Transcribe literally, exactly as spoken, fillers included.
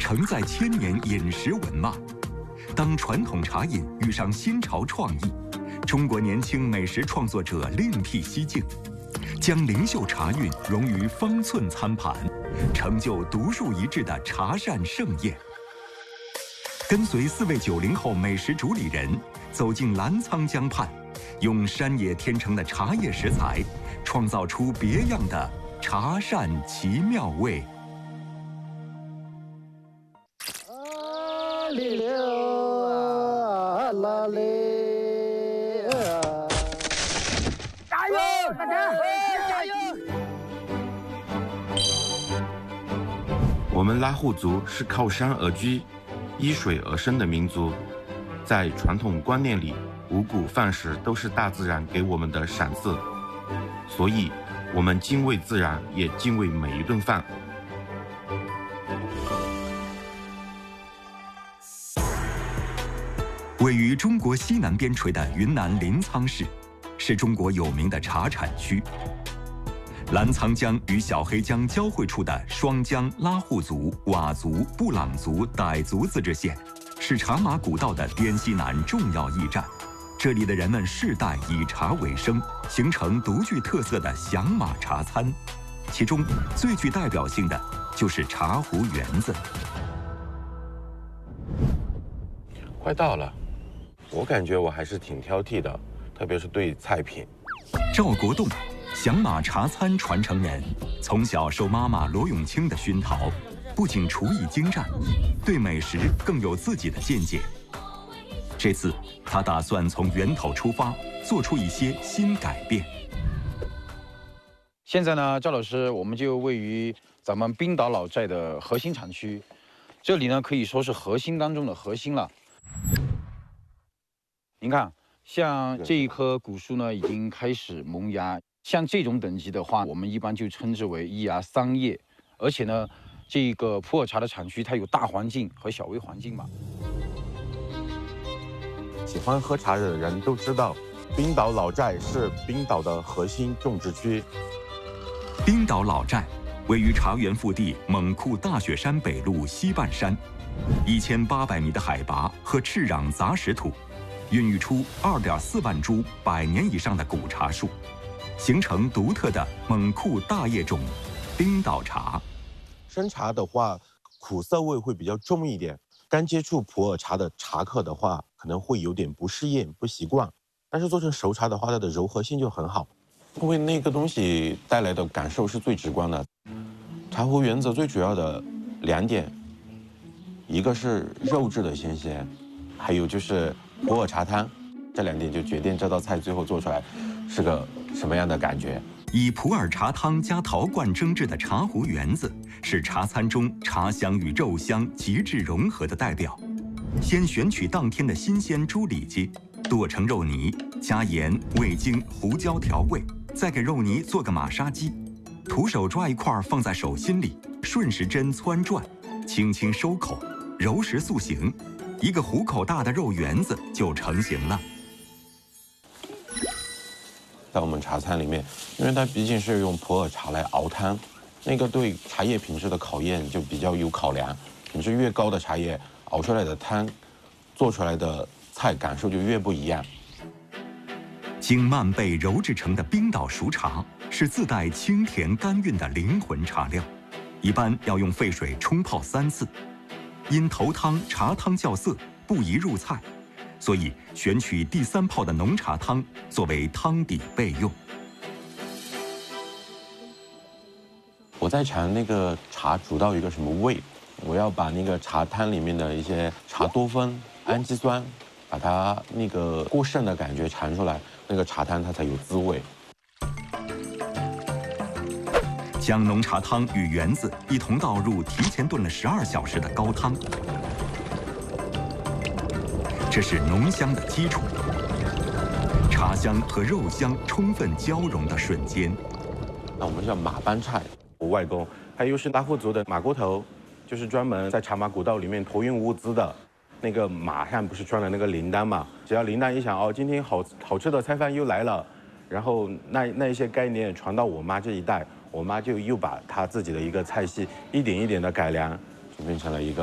承载千年饮食文脉。当传统茶饮遇上新潮创意，中国年轻美食创作者另辟蹊径，将灵秀茶韵融于方寸餐盘，成就独树一帜的茶膳盛宴。跟随四位九零后美食主理人走进澜沧江畔，用山野天成的茶叶食材，创造出别样的茶膳奇妙味。 啊哩溜啊啦嘞！加油，大家！加油！ 我们拉祜族是靠山而居、依水而生的民族，在传统观念里，五谷饭食都是大自然给我们的赏赐，所以我们敬畏自然，也敬畏每一顿饭。 位于中国西南边陲的云南临沧市，是中国有名的茶产区。澜沧江与小黑江交汇处的双江拉祜族、佤族、布朗族、傣族自治县，是茶马古道的滇西南重要驿站。这里的人们世代以茶为生，形成独具特色的响马茶餐。其中最具代表性的就是茶壶圆子。 快到了，我感觉我还是挺挑剔的，特别是对菜品。 赵国栋，响马茶餐传承人，从小受妈妈罗永清的熏陶，不仅厨艺精湛，对美食更有自己的见解。这次他打算从源头出发，做出一些新改变。 现在呢，赵老师，我们就位于咱们冰岛老寨的核心产区，这里呢可以说是核心当中的核心了。您看，像这一棵古树呢，已经开始萌芽。像这种等级的话，我们一般就称之为一芽三叶。而且呢，这个普洱茶的产区它有大环境和小微环境嘛。 喜欢喝茶的人都知道，冰岛老寨是冰岛的核心种植区。 冰岛老寨位于茶园腹地蒙库大雪山北麓西半山，一千八百米的海拔和赤壤杂石土，孕育出二点四万株百年以上的古茶树，形成独特的蒙库大叶种冰岛茶。 生茶的话，苦涩味会比较重一点。刚接触普洱茶的茶客的话，可能会有点不适应、不习惯。但是做成熟茶的话，它的柔和性就很好， 因为那个东西带来的感受是最直观的。茶壶原则最主要的两点，一个是肉质的新鲜，还有就是普洱茶汤，这两点就决定这道菜最后做出来是个什么样的感觉。 以普洱茶汤加陶罐蒸制的茶壶圆子，是茶餐中茶香与肉香极致融合的代表。先选取当天的新鲜猪里脊，剁成肉泥，加盐、味精、胡椒调味，再给肉泥做个马杀鸡。徒手抓一块放在手心里，顺时针汆转，轻轻收口，柔实塑形，一个虎口大的肉圆子就成型了。 在我们茶餐里面，因为它毕竟是用普洱茶来熬汤，那个对茶叶品质的考验就比较有考量。品质越高的茶叶，熬出来的汤，做出来的菜感受就越不一样。 经慢焙揉制成的冰岛熟茶是自带清甜甘韵的灵魂茶料，一般要用沸水冲泡三次。因头汤茶汤较涩，不宜入菜，所以选取第三泡的浓茶汤作为汤底备用。 我在尝那个茶煮到一个什么味，我要把那个茶汤里面的一些茶多酚、氨基酸，把它那个过剩的感觉尝出来，那个茶汤它才有滋味。 将浓茶汤与圆子一同倒入提前炖了十二小时的高汤，这是浓香的基础。茶香和肉香充分交融的瞬间， 那我们叫马帮菜，我外公他又是拉祜族的马锅头，就是专门在茶马古道里面托运物资的。那个马上不是装了那个铃铛嘛？只要铃铛一响，哦，今天好好吃的菜饭又来了。然后那那一些概念传到我妈这一代，我妈就又把她自己的一个菜系一点一点的改良，就变成了一个